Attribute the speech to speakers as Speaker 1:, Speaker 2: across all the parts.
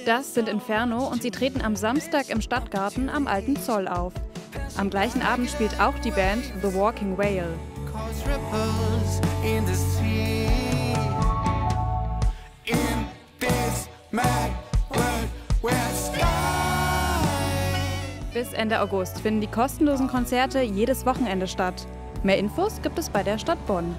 Speaker 1: Das sind Inferno und sie treten am Samstag im Stadtgarten am Alten Zoll auf. Am gleichen Abend spielt auch die Band The Walking Whale. Bis Ende August finden die kostenlosen Konzerte jedes Wochenende statt. Mehr Infos gibt es bei der Stadt Bonn.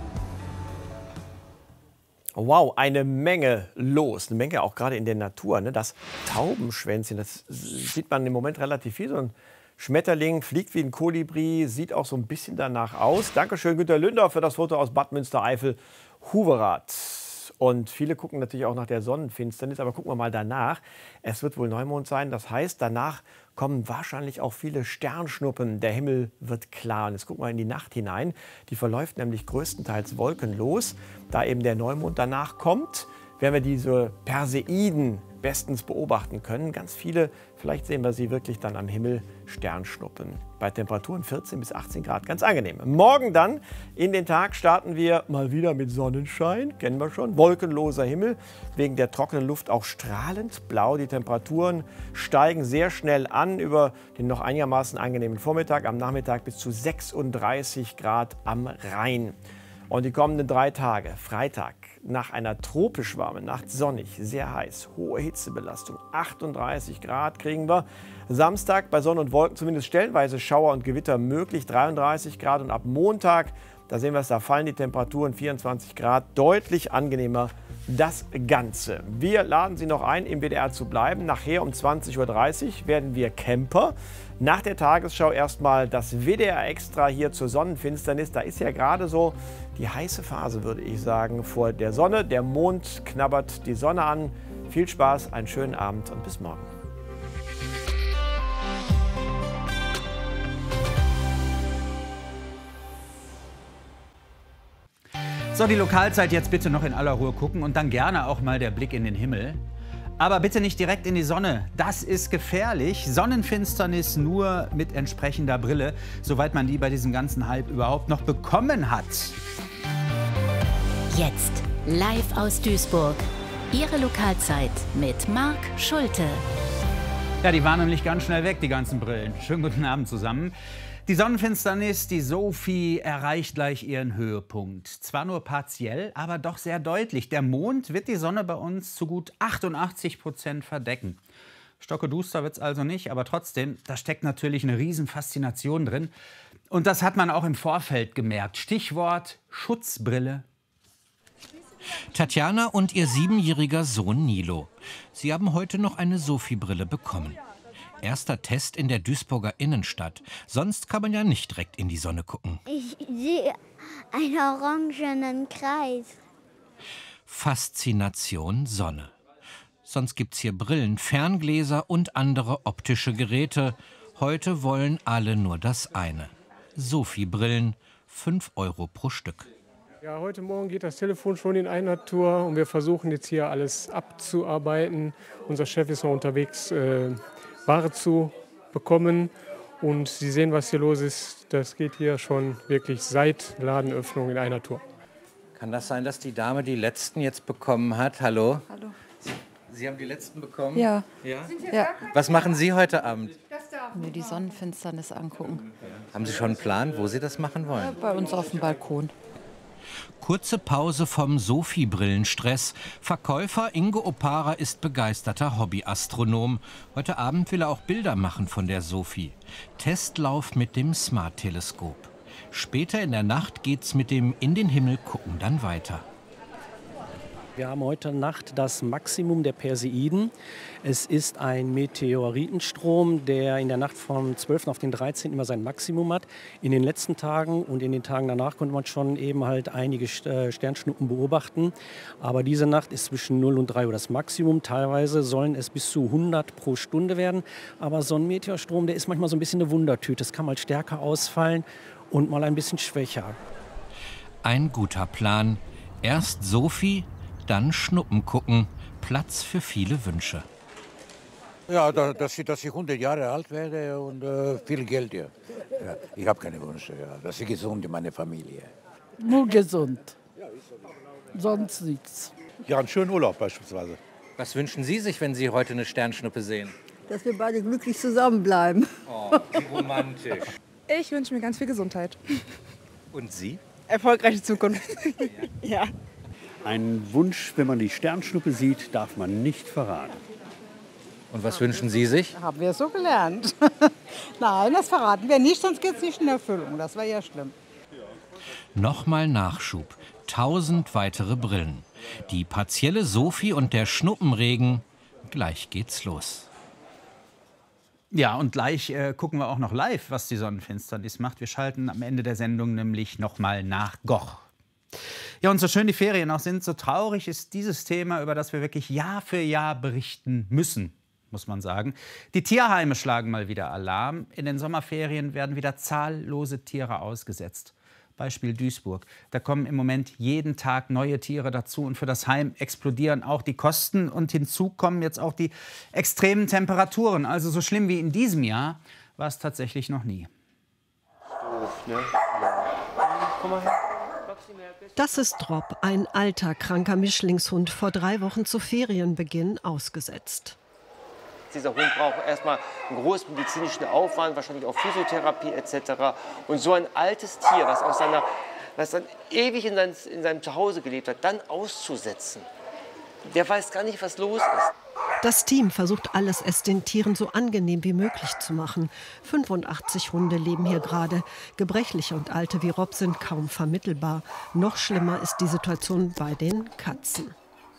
Speaker 2: Wow, eine Menge los. Eine Menge auch gerade in der Natur. Ne? Das Taubenschwänzchen, das sieht man im Moment relativ viel. So ein Schmetterling fliegt wie ein Kolibri, sieht auch so ein bisschen danach aus. Dankeschön, Günter Lünder, für das Foto aus Bad Münstereifel, Huverath. Und viele gucken natürlich auch nach der Sonnenfinsternis, aber gucken wir mal danach. Es wird wohl Neumond sein, das heißt, danach kommen wahrscheinlich auch viele Sternschnuppen. Der Himmel wird klar. Und jetzt gucken wir in die Nacht hinein. Die verläuft nämlich größtenteils wolkenlos. Da eben der Neumond danach kommt, werden wir diese Perseiden bestens beobachten können. Ganz viele, vielleicht sehen wir sie wirklich dann am Himmel, Sternschnuppen. Bei Temperaturen 14 bis 18 Grad, ganz angenehm. Morgen dann in den Tag starten wir mal wieder mit Sonnenschein, kennen wir schon. Wolkenloser Himmel, wegen der trockenen Luft auch strahlend blau. Die Temperaturen steigen sehr schnell an über den noch einigermaßen angenehmen Vormittag. Am Nachmittag bis zu 36 Grad am Rhein. Und die kommenden 3 Tage, Freitag, nach einer tropisch warmen Nacht, sonnig, sehr heiß, hohe Hitzebelastung, 38 Grad kriegen wir. Samstag bei Sonne und Wolken zumindest stellenweise Schauer und Gewitter möglich, 33 Grad. Und ab Montag, da sehen wir es, da fallen die Temperaturen 24 Grad, deutlich angenehmer das Ganze. Wir laden Sie noch ein, im WDR zu bleiben. Nachher um 20:30 Uhr werden wir Camper. Nach der Tagesschau erstmal das WDR Extra hier zur Sonnenfinsternis. Da ist ja gerade so die heiße Phase, würde ich sagen, vor der Sonne. Der Mond knabbert die Sonne an. Viel Spaß, einen schönen Abend und bis morgen.
Speaker 3: So, die Lokalzeit jetzt bitte noch in aller Ruhe gucken und dann gerne auch mal der Blick in den Himmel. Aber bitte nicht direkt in die Sonne, das ist gefährlich. Sonnenfinsternis nur mit entsprechender Brille, soweit man die bei diesem ganzen Hype überhaupt noch bekommen hat.
Speaker 4: Jetzt live aus Duisburg. Ihre Lokalzeit mit Marc Schulte.
Speaker 3: Ja, die waren nämlich ganz schnell weg, die ganzen Brillen. Schönen guten Abend zusammen. Die Sonnenfinsternis, die Sophie, erreicht gleich ihren Höhepunkt. Zwar nur partiell, aber doch sehr deutlich. Der Mond wird die Sonne bei uns zu gut 88% verdecken. Stockeduster wird es also nicht, aber trotzdem, da steckt natürlich eine Riesenfaszination drin. Und das hat man auch im Vorfeld gemerkt. Stichwort Schutzbrille.
Speaker 5: Tatjana und ihr 7-jähriger Sohn Nilo. Sie haben heute noch eine Sophie-Brille bekommen. Erster Test in der Duisburger Innenstadt. Sonst kann man ja nicht direkt in die Sonne gucken.
Speaker 6: Ich sehe einen orangenen Kreis.
Speaker 5: Faszination Sonne. Sonst gibt's hier Brillen, Ferngläser und andere optische Geräte. Heute wollen alle nur das eine. Sophie-Brillen, 5 € pro Stück.
Speaker 7: Ja, heute Morgen geht das Telefon schon in einer Tour und wir versuchen jetzt hier alles abzuarbeiten. Unser Chef ist noch unterwegs, Ware zu bekommen. Und Sie sehen, was hier los ist. Das geht hier schon wirklich seit Ladenöffnung in einer Tour.
Speaker 8: Kann das sein, dass die Dame die letzten jetzt bekommen hat? Hallo?
Speaker 9: Hallo.
Speaker 8: Sie haben die letzten bekommen?
Speaker 9: Ja.
Speaker 8: Ja? Was machen Sie heute Abend?
Speaker 9: Mir die Sonnenfinsternis angucken.
Speaker 8: Haben Sie schon einen Plan, wo Sie das machen wollen?
Speaker 9: Bei uns auf dem Balkon.
Speaker 5: Kurze Pause vom Sophie-Brillenstress. Verkäufer Ingo Opara ist begeisterter Hobbyastronom. Heute Abend will er auch Bilder machen von der Sophie. Testlauf mit dem Smart-Teleskop. Später in der Nacht geht's mit dem In den Himmel gucken dann weiter.
Speaker 10: Wir haben heute Nacht das Maximum der Perseiden. Es ist ein Meteoritenstrom, der in der Nacht vom 12. auf den 13. immer sein Maximum hat. In den letzten Tagen und in den Tagen danach konnte man schon eben halt einige Sternschnuppen beobachten. Aber diese Nacht ist zwischen 0 und 3 Uhr das Maximum. Teilweise sollen es bis zu 100 pro Stunde werden. Aber so ein Meteorstrom, der ist manchmal so ein bisschen eine Wundertüte. Es kann mal stärker ausfallen und mal ein bisschen schwächer.
Speaker 5: Ein guter Plan. Erst Sophie, dann Schnuppen gucken. Platz für viele Wünsche.
Speaker 11: Ja, dass ich 100 Jahre alt werde und viel Geld. Ja. Ja, ich habe keine Wünsche. Ja. Dass ich gesund in meine Familie.
Speaker 12: Nur gesund. Sonst nichts.
Speaker 13: Ja, einen schönen Urlaub beispielsweise.
Speaker 8: Was wünschen Sie sich, wenn Sie heute eine Sternschnuppe sehen?
Speaker 12: Dass wir beide glücklich zusammenbleiben.
Speaker 8: Oh, wie romantisch.
Speaker 13: Ich wünsche mir ganz viel Gesundheit.
Speaker 8: Und Sie?
Speaker 13: Erfolgreiche Zukunft. Ja.
Speaker 14: Einen Wunsch, wenn man die Sternschnuppe sieht, darf man nicht verraten.
Speaker 8: Und was wünschen Sie sich?
Speaker 12: Haben wir so gelernt. Nein, das verraten wir nicht, sonst geht es nicht in Erfüllung. Das wäre ja schlimm.
Speaker 5: Nochmal Nachschub. 1000 weitere Brillen. Die partielle Sophie und der Schnuppenregen. Gleich geht's los.
Speaker 3: Ja, und gleich gucken wir auch noch live, was die Sonnenfinsternis macht. Wir schalten am Ende der Sendung nämlich nochmal nach Goch. Ja, und so schön die Ferien auch sind, so traurig ist dieses Thema, über das wir wirklich Jahr für Jahr berichten müssen, muss man sagen. Die Tierheime schlagen mal wieder Alarm. In den Sommerferien werden wieder zahllose Tiere ausgesetzt. Beispiel Duisburg. Da kommen im Moment jeden Tag neue Tiere dazu und für das Heim explodieren auch die Kosten. Und hinzu kommen jetzt auch die extremen Temperaturen. Also so schlimm wie in diesem Jahr war es tatsächlich noch nie.
Speaker 15: Doof, ne? Komm mal her.
Speaker 16: Das ist Drop, ein alter, kranker Mischlingshund, vor 3 Wochen zu Ferienbeginn ausgesetzt.
Speaker 15: Dieser Hund braucht erstmal einen großen medizinischen Aufwand, wahrscheinlich auch Physiotherapie etc. Und so ein altes Tier, was dann ewig in seinem Zuhause gelebt hat, dann auszusetzen, der weiß gar nicht, was los ist.
Speaker 16: Das Team versucht alles, es den Tieren so angenehm wie möglich zu machen. 85 Hunde leben hier gerade. Gebrechliche und alte wie Rob sind kaum vermittelbar. Noch schlimmer ist die Situation bei den Katzen.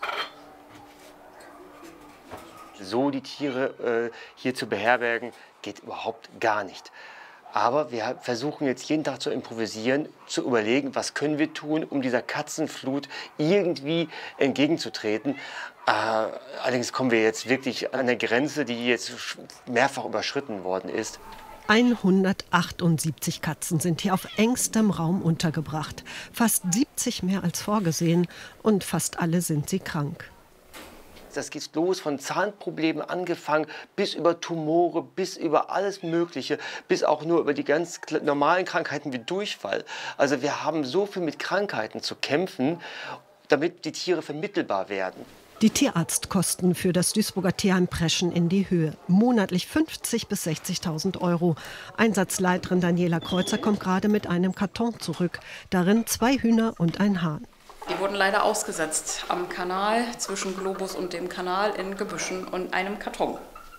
Speaker 15: So die Tiere hier zu beherbergen, geht überhaupt gar nicht. Aber wir versuchen jetzt jeden Tag zu improvisieren, zu überlegen, was können wir tun, um dieser Katzenflut irgendwie entgegenzutreten. Allerdings kommen wir jetzt wirklich an eine Grenze, die jetzt mehrfach überschritten worden ist.
Speaker 16: 178 Katzen sind hier auf engstem Raum untergebracht. Fast 70 mehr als vorgesehen und fast alle sind sie krank.
Speaker 15: Das geht los von Zahnproblemen angefangen, bis über Tumore, bis über alles Mögliche, bis auch nur über die ganz normalen Krankheiten wie Durchfall. Also wir haben so viel mit Krankheiten zu kämpfen, damit die Tiere vermittelbar werden.
Speaker 16: Die Tierarztkosten für das Duisburger Tierheim preschen in die Höhe. Monatlich 50.000 bis 60.000 €. Einsatzleiterin Daniela Kreuzer kommt gerade mit einem Karton zurück. Darin 2 Hühner und ein Hahn.
Speaker 17: Die wurden leider ausgesetzt am Kanal, zwischen Globus und dem Kanal, in Gebüschen und einem Karton.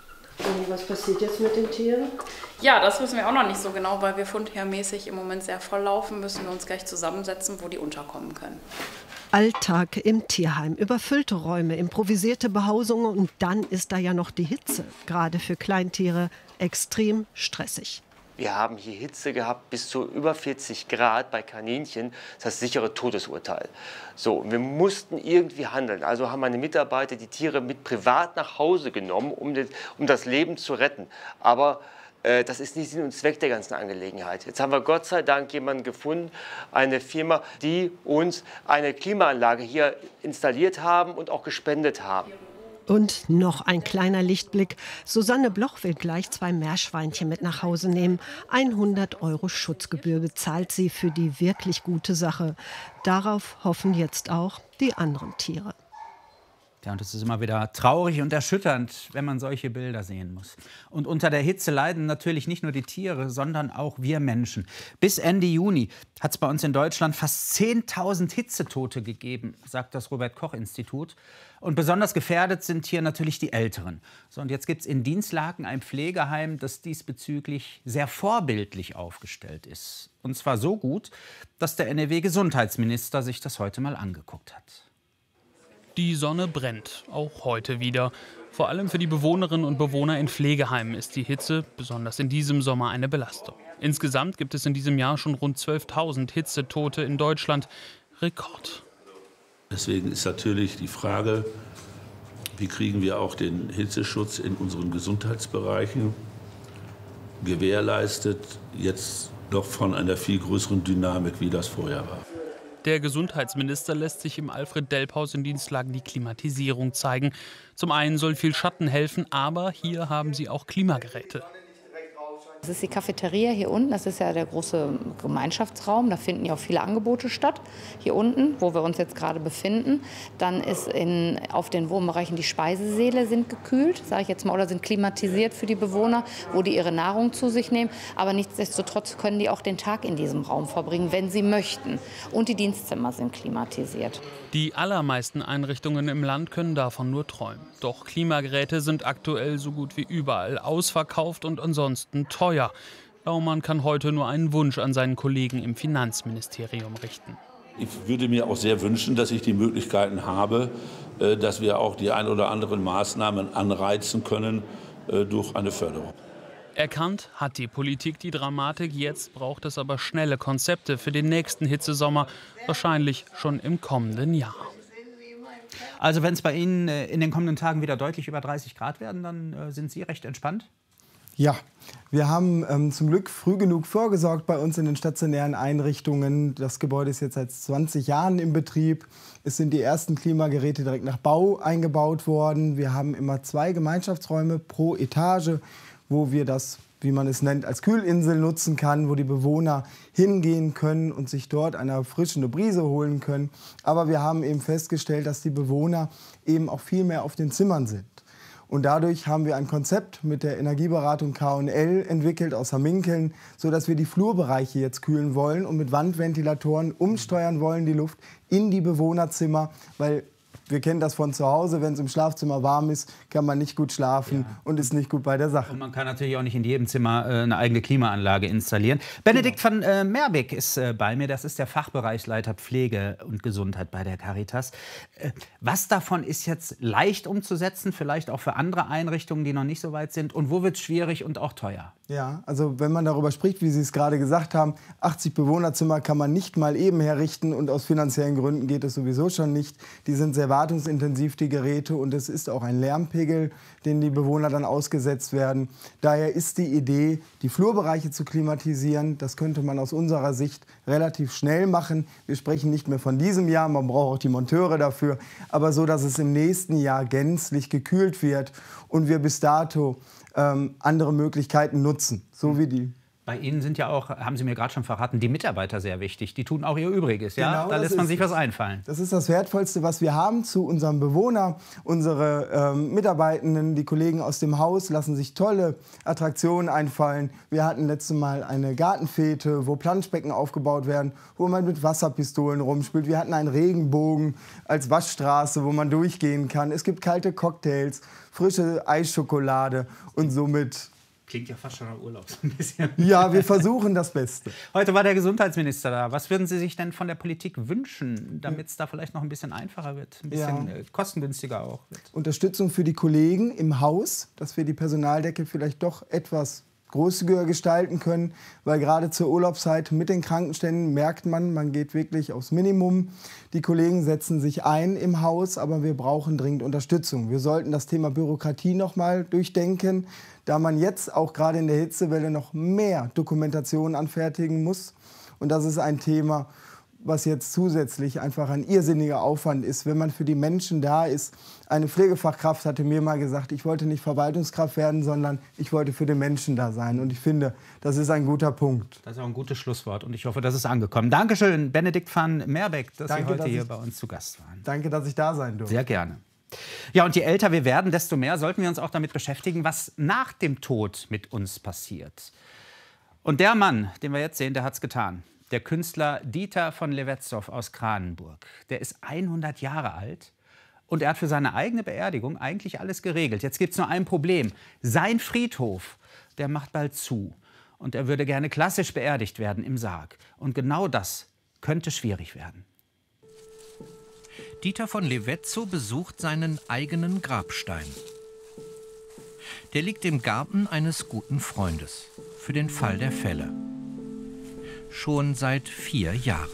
Speaker 16: Und was passiert jetzt mit den Tieren?
Speaker 17: Ja, das wissen wir auch noch nicht so genau, weil wir fundhermäßig im Moment sehr voll laufen, müssen wir uns gleich zusammensetzen, wo die unterkommen können.
Speaker 16: Alltag im Tierheim, überfüllte Räume, improvisierte Behausungen und dann ist da ja noch die Hitze. Gerade für Kleintiere extrem stressig.
Speaker 15: Wir haben hier Hitze gehabt bis zu über 40 Grad bei Kaninchen, das sichere Todesurteil. So, wir mussten irgendwie handeln. Also haben meine Mitarbeiter die Tiere mit privat nach Hause genommen, um das Leben zu retten. Aber das ist nicht Sinn und Zweck der ganzen Angelegenheit. Jetzt haben wir Gott sei Dank jemanden gefunden, eine Firma, die uns eine Klimaanlage hier installiert haben und auch gespendet haben.
Speaker 16: Und noch ein kleiner Lichtblick. Susanne Bloch will gleich 2 Meerschweinchen mit nach Hause nehmen. 100 € Schutzgebühr bezahlt sie für die wirklich gute Sache. Darauf hoffen jetzt auch die anderen Tiere.
Speaker 3: Ja, und es ist immer wieder traurig und erschütternd, wenn man solche Bilder sehen muss. Und unter der Hitze leiden natürlich nicht nur die Tiere, sondern auch wir Menschen. Bis Ende Juni hat es bei uns in Deutschland fast 10.000 Hitzetote gegeben, sagt das Robert-Koch-Institut. Und besonders gefährdet sind hier natürlich die Älteren. So, und jetzt gibt es in Dinslaken ein Pflegeheim, das diesbezüglich sehr vorbildlich aufgestellt ist. Und zwar so gut, dass der NRW-Gesundheitsminister sich das heute mal angeguckt hat.
Speaker 18: Die Sonne brennt, auch heute wieder. Vor allem für die Bewohnerinnen und Bewohner in Pflegeheimen ist die Hitze, besonders in diesem Sommer, eine Belastung. Insgesamt gibt es in diesem Jahr schon rund 12.000 Hitzetote in Deutschland. Rekord.
Speaker 19: Deswegen ist natürlich die Frage, wie kriegen wir auch den Hitzeschutz in unseren Gesundheitsbereichen gewährleistet, jetzt noch von einer viel größeren Dynamik, wie das vorher war.
Speaker 18: Der Gesundheitsminister lässt sich im Alfred-Delp-Haus in Dinslaken die Klimatisierung zeigen. Zum einen soll viel Schatten helfen, aber hier haben sie auch Klimageräte.
Speaker 9: Das ist die Cafeteria hier unten, das ist ja der große Gemeinschaftsraum, da finden ja auch viele Angebote statt, hier unten, wo wir uns jetzt gerade befinden. Dann ist auf den Wohnbereichen die Speisesäle sind gekühlt, sage ich jetzt mal, oder sind klimatisiert für die Bewohner, wo die ihre Nahrung zu sich nehmen. Aber nichtsdestotrotz können die auch den Tag in diesem Raum verbringen, wenn sie möchten. Und die Dienstzimmer sind klimatisiert.
Speaker 18: Die allermeisten Einrichtungen im Land können davon nur träumen. Doch Klimageräte sind aktuell so gut wie überall ausverkauft und ansonsten teuer. Laumann kann heute nur einen Wunsch an seinen Kollegen im Finanzministerium richten.
Speaker 19: Ich würde mir auch sehr wünschen, dass ich die Möglichkeiten habe, dass wir auch die ein oder anderen Maßnahmen anreizen können durch eine Förderung.
Speaker 18: Erkannt hat die Politik die Dramatik, jetzt braucht es aber schnelle Konzepte für den nächsten Hitzesommer, wahrscheinlich schon im kommenden Jahr.
Speaker 3: Also wenn es bei Ihnen in den kommenden Tagen wieder deutlich über 30 Grad werden, dann sind Sie recht entspannt?
Speaker 20: Ja, wir haben zum Glück früh genug vorgesorgt bei uns in den stationären Einrichtungen. Das Gebäude ist jetzt seit 20 Jahren im Betrieb. Es sind die ersten Klimageräte direkt nach Bau eingebaut worden. Wir haben immer 2 Gemeinschaftsräume pro Etage, wo wir das, wie man es nennt, als Kühlinsel nutzen kann, wo die Bewohner hingehen können und sich dort eine erfrischende Brise holen können. Aber wir haben eben festgestellt, dass die Bewohner eben auch viel mehr auf den Zimmern sind. Und dadurch haben wir ein Konzept mit der Energieberatung K&L entwickelt aus Hamminkeln, sodass wir die Flurbereiche jetzt kühlen wollen und mit Wandventilatoren umsteuern wollen, die Luft in die Bewohnerzimmer, weil wir kennen das von zu Hause, wenn es im Schlafzimmer warm ist, kann man nicht gut schlafen und ist nicht gut bei der Sache.
Speaker 3: Und man kann natürlich auch nicht in jedem Zimmer eine eigene Klimaanlage installieren. Benedikt van Merbeek ist bei mir, das ist der Fachbereichsleiter Pflege und Gesundheit bei der Caritas. Was davon ist jetzt leicht umzusetzen, vielleicht auch für andere Einrichtungen, die noch nicht so weit sind? Und wo wird es schwierig und auch teuer?
Speaker 20: Ja, also wenn man darüber spricht, wie Sie es gerade gesagt haben, 80 Bewohnerzimmer kann man nicht mal eben herrichten und aus finanziellen Gründen geht es sowieso schon nicht. Die sind sehr wartungsintensiv, die Geräte, und es ist auch ein Lärmpegel, den die Bewohner dann ausgesetzt werden. Daher ist die Idee, die Flurbereiche zu klimatisieren. Das könnte man aus unserer Sicht relativ schnell machen. Wir sprechen nicht mehr von diesem Jahr, man braucht auch die Monteure dafür, aber so, dass es im nächsten Jahr gänzlich gekühlt wird und wir bis dato andere Möglichkeiten nutzen, so wie die.
Speaker 3: Bei Ihnen sind ja auch, haben Sie mir gerade schon verraten, die Mitarbeiter sehr wichtig. Die tun auch ihr Übriges. Ja?
Speaker 20: Genau,
Speaker 3: da lässt man sich was einfallen.
Speaker 20: Das ist das Wertvollste, was wir haben zu unserem Bewohner. Unsere Mitarbeitenden, die Kollegen aus dem Haus, lassen sich tolle Attraktionen einfallen. Wir hatten letztes Mal eine Gartenfete, wo Planschbecken aufgebaut werden, wo man mit Wasserpistolen rumspielt. Wir hatten einen Regenbogen als Waschstraße, wo man durchgehen kann. Es gibt kalte Cocktails, frische Eisschokolade und somit...
Speaker 3: Klingt ja fast schon nach Urlaub so ein bisschen.
Speaker 20: Ja, wir versuchen das Beste.
Speaker 3: Heute war der Gesundheitsminister da. Was würden Sie sich denn von der Politik wünschen, damit es da vielleicht noch ein bisschen einfacher wird, ein bisschen kostengünstiger auch wird?
Speaker 20: Unterstützung für die Kollegen im Haus, dass wir die Personaldecke vielleicht doch etwas großzügiger gestalten können, weil gerade zur Urlaubszeit mit den Krankenständen merkt man geht wirklich aufs Minimum. Die Kollegen setzen sich ein im Haus, aber wir brauchen dringend Unterstützung. Wir sollten das Thema Bürokratie noch mal durchdenken, da man jetzt auch gerade in der Hitzewelle noch mehr Dokumentation anfertigen muss. Und das ist ein Thema, was jetzt zusätzlich einfach ein irrsinniger Aufwand ist, wenn man für die Menschen da ist. Eine Pflegefachkraft hatte mir mal gesagt, ich wollte nicht Verwaltungskraft werden, sondern ich wollte für den Menschen da sein. Und ich finde, das ist ein guter Punkt.
Speaker 3: Das ist auch ein gutes Schlusswort und ich hoffe, das ist angekommen. Dankeschön, Benedikt van Merbeek, dass Sie heute hier bei uns zu Gast waren.
Speaker 20: Danke, dass ich da sein durfte.
Speaker 3: Sehr gerne. Ja, und je älter wir werden, desto mehr sollten wir uns auch damit beschäftigen, was nach dem Tod mit uns passiert. Und der Mann, den wir jetzt sehen, der hat's getan. Der Künstler Dieter von Levetzow aus Kranenburg. Der ist 100 Jahre alt und er hat für seine eigene Beerdigung eigentlich alles geregelt. Jetzt gibt es nur ein Problem. Sein Friedhof, der macht bald zu. Und er würde gerne klassisch beerdigt werden im Sarg. Und genau das könnte schwierig werden.
Speaker 5: Dieter von Levetzow besucht seinen eigenen Grabstein. Der liegt im Garten eines guten Freundes. Für den Fall der Fälle. Schon seit 4 Jahren.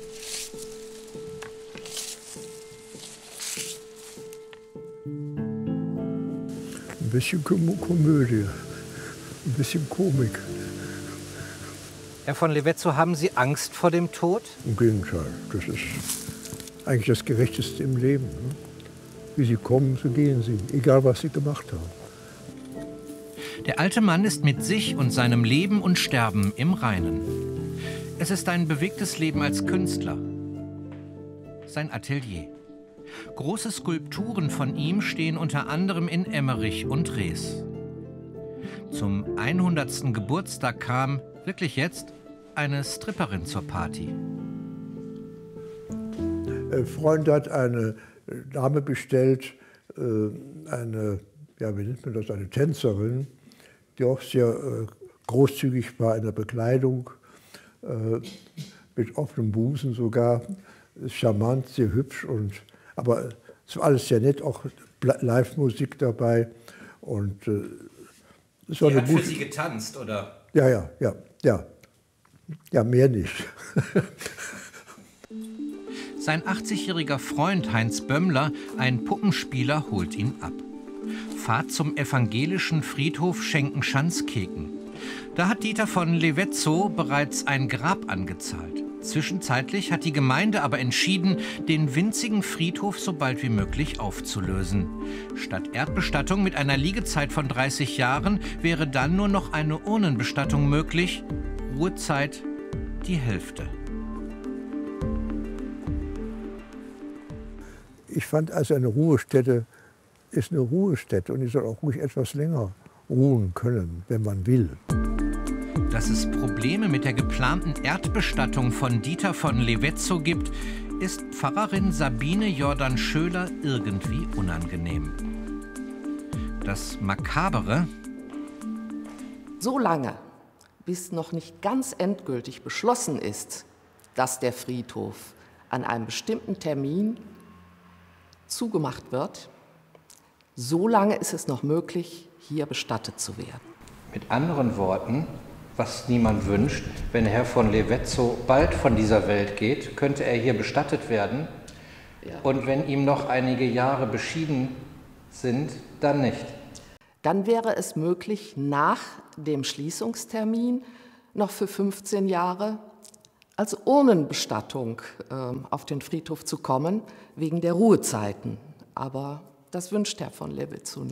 Speaker 21: Ein bisschen Komödie, ein bisschen Komik.
Speaker 8: Herr von Levetzow, haben Sie Angst vor dem Tod?
Speaker 21: Im Gegenteil, das ist eigentlich das Gerechteste im Leben. Wie Sie kommen, so gehen Sie, egal was Sie gemacht haben.
Speaker 5: Der alte Mann ist mit sich und seinem Leben und Sterben im Reinen. Es ist ein bewegtes Leben als Künstler. Sein Atelier. Große Skulpturen von ihm stehen unter anderem in Emmerich und Rees. Zum 100. Geburtstag kam, wirklich jetzt, eine Stripperin zur Party.
Speaker 21: Ein Freund hat eine Dame bestellt, eine, ja, wie nennt man das, eine Tänzerin, die auch sehr großzügig war in der Bekleidung, mit offenem Busen sogar, charmant, sehr hübsch, aber es war alles sehr nett, auch Live-Musik dabei. Und es war
Speaker 5: Die
Speaker 21: eine
Speaker 5: hat
Speaker 21: gute...
Speaker 5: für Sie getanzt, oder?
Speaker 21: Ja, mehr nicht.
Speaker 5: Sein 80-jähriger Freund Heinz Bömmler, ein Puppenspieler, holt ihn ab. Fahrt zum evangelischen Friedhof Schenkenschanz-Keken. Da hat Dieter von Levetzow bereits ein Grab angezahlt. Zwischenzeitlich hat die Gemeinde aber entschieden, den winzigen Friedhof so bald wie möglich aufzulösen. Statt Erdbestattung mit einer Liegezeit von 30 Jahren wäre dann nur noch eine Urnenbestattung möglich. Ruhezeit die Hälfte.
Speaker 21: Ich fand, also eine Ruhestätte ist eine Ruhestätte und die soll auch ruhig etwas länger ruhen können, wenn man will.
Speaker 5: Dass es Probleme mit der geplanten Erdbestattung von Dieter von Levetzow gibt, ist Pfarrerin Sabine Jordan-Schöler irgendwie unangenehm. Das Makabere:
Speaker 1: So lange, bis noch nicht ganz endgültig beschlossen ist, dass der Friedhof an einem bestimmten Termin zugemacht wird, so lange ist es noch möglich, hier bestattet zu werden.
Speaker 8: Mit anderen Worten, was niemand wünscht, wenn Herr von Levetzow bald von dieser Welt geht, könnte er hier bestattet werden. Ja. Und wenn ihm noch einige Jahre beschieden sind, dann nicht.
Speaker 1: Dann wäre es möglich, nach dem Schließungstermin noch für 15 Jahre als Urnenbestattung auf den Friedhof zu kommen, wegen der Ruhezeiten. Aber das wünscht Herr von Levetzow nicht.